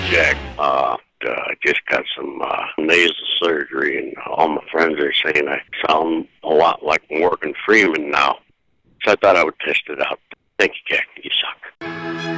Jack. I just got some nasal surgery, and all my friends are saying I sound a lot like Morgan Freeman now. So I thought I would test it out. Thank you, Jack. You suck.